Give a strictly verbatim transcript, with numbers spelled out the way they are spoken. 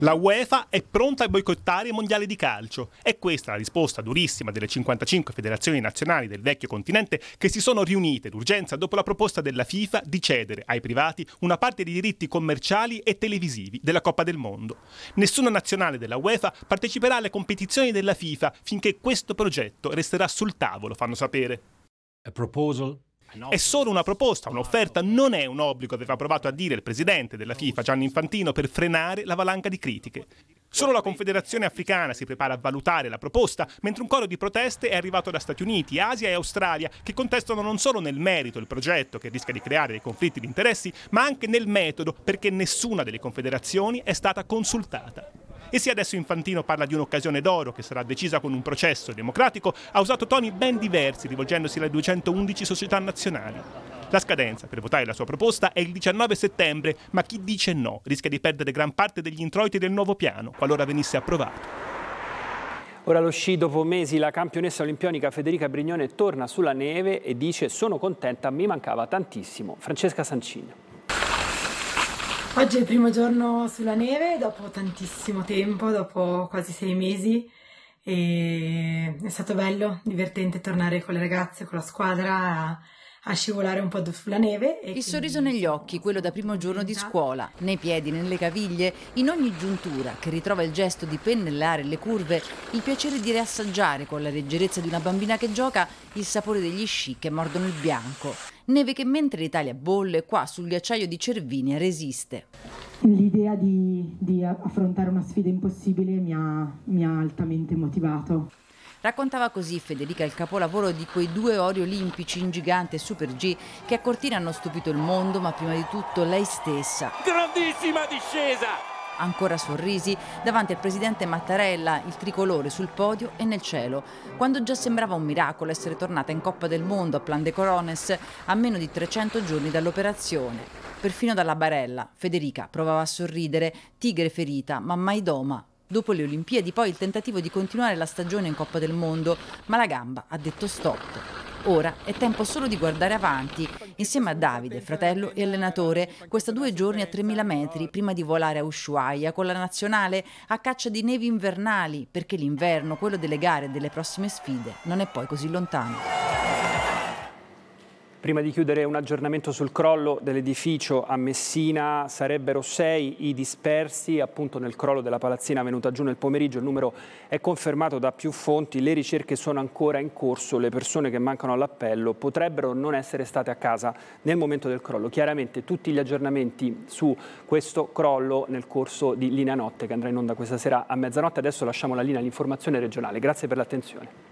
La UEFA è pronta a boicottare i mondiali di calcio. È questa la risposta durissima delle cinquantacinque federazioni nazionali del vecchio continente che si sono riunite d'urgenza dopo la proposta della FIFA di cedere ai privati una parte dei diritti commerciali e televisivi della Coppa del Mondo. Nessuna nazionale della UEFA parteciperà alle competizioni della FIFA finché questo progetto resterà sul tavolo, fanno sapere. A proposal? È solo una proposta, un'offerta, non è un obbligo, aveva provato a dire il presidente della FIFA, Gianni Infantino, per frenare la valanga di critiche. Solo la Confederazione Africana si prepara a valutare la proposta, mentre un coro di proteste è arrivato da Stati Uniti, Asia e Australia, che contestano non solo nel merito il progetto, che rischia di creare dei conflitti di interessi, ma anche nel metodo, perché nessuna delle confederazioni è stata consultata. E se adesso Infantino parla di un'occasione d'oro che sarà decisa con un processo democratico, ha usato toni ben diversi rivolgendosi alle duecentoundici società nazionali. La scadenza per votare la sua proposta è il diciannove settembre, ma chi dice no rischia di perdere gran parte degli introiti del nuovo piano, qualora venisse approvato. Ora lo sci, dopo mesi, la campionessa olimpionica Federica Brignone torna sulla neve e dice: sono contenta, mi mancava tantissimo. Francesca Sancini. Oggi è il primo giorno sulla neve, dopo tantissimo tempo, dopo quasi sei mesi, e è stato bello, divertente tornare con le ragazze, con la squadra a, a scivolare un po' sulla neve. E il sorriso negli occhi, quello da primo giorno di scuola, nei piedi, nelle caviglie, in ogni giuntura che ritrova il gesto di pennellare le curve, il piacere di riassaggiare con la leggerezza di una bambina che gioca il sapore degli sci che mordono il bianco. Neve che mentre l'Italia bolle, qua sul ghiacciaio di Cervinia resiste. L'idea di, di affrontare una sfida impossibile mi ha, mi ha altamente motivato. Raccontava così Federica il capolavoro di quei due ori olimpici in gigante e super G che a Cortina hanno stupito il mondo, ma prima di tutto lei stessa. Grandissima discesa! Ancora sorrisi davanti al presidente Mattarella, il tricolore sul podio e nel cielo, quando già sembrava un miracolo essere tornata in Coppa del Mondo a Plan de Corones a meno di trecento giorni dall'operazione. Perfino dalla barella Federica provava a sorridere, tigre ferita, ma mai doma. Dopo le Olimpiadi poi il tentativo di continuare la stagione in Coppa del Mondo, ma la gamba ha detto stop. Ora è tempo solo di guardare avanti, insieme a Davide, fratello e allenatore, questa due giorni a tremila metri prima di volare a Ushuaia con la nazionale a caccia di nevi invernali, perché l'inverno, quello delle gare e delle prossime sfide, non è poi così lontano. Prima di chiudere, un aggiornamento sul crollo dell'edificio a Messina. Sarebbero sei i dispersi appunto nel crollo della palazzina venuta giù nel pomeriggio. Il numero è confermato da più fonti, le ricerche sono ancora in corso, le persone che mancano all'appello potrebbero non essere state a casa nel momento del crollo. Chiaramente tutti gli aggiornamenti su questo crollo nel corso di Linea Notte che andrà in onda questa sera a mezzanotte. Adesso lasciamo la linea all'informazione regionale. Grazie per l'attenzione.